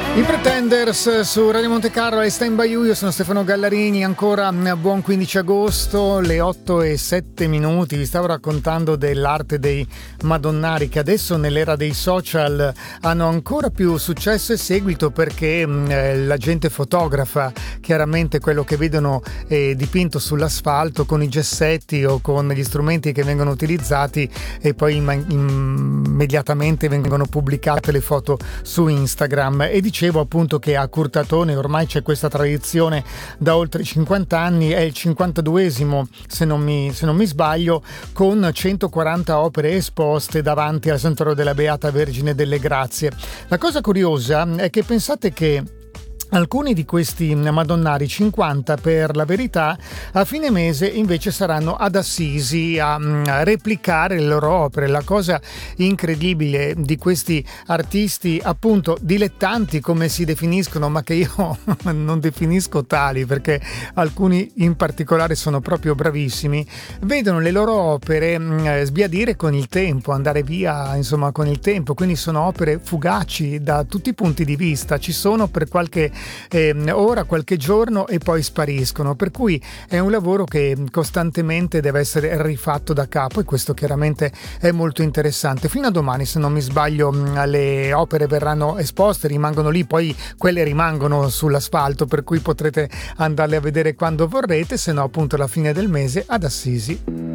I Pretenders su Radio Monte Carlo e Stand By You. Io sono Stefano Gallarini, ancora buon 15 agosto, le 8:07. Vi stavo raccontando dell'arte dei Madonnari, che adesso nell'era dei social hanno ancora più successo e seguito, perché la gente fotografa chiaramente quello che vedono dipinto sull'asfalto con i gessetti o con gli strumenti che vengono utilizzati, e poi immediatamente vengono pubblicate le foto su Instagram. E dicevo appunto che a Curtatone ormai c'è questa tradizione da oltre 50 anni, è il 52esimo se non mi sbaglio, con 140 opere esposte davanti al Santuario della Beata Vergine delle Grazie. La cosa curiosa è che pensate che alcuni di questi Madonnari, 50 per la verità, a fine mese invece saranno ad Assisi a replicare le loro opere. La cosa incredibile di questi artisti, appunto dilettanti come si definiscono, ma che io non definisco tali, perché alcuni in particolare sono proprio bravissimi, vedono le loro opere sbiadire con il tempo, andare via insomma con il tempo, quindi sono opere fugaci da tutti i punti di vista, ci sono per qualche ora, qualche giorno e poi spariscono, per cui è un lavoro che costantemente deve essere rifatto da capo, e questo chiaramente è molto interessante. Fino a domani, se non mi sbaglio, le opere verranno esposte, rimangono lì, poi quelle rimangono sull'asfalto, per cui potrete andarle a vedere quando vorrete, se no appunto alla fine del mese ad Assisi.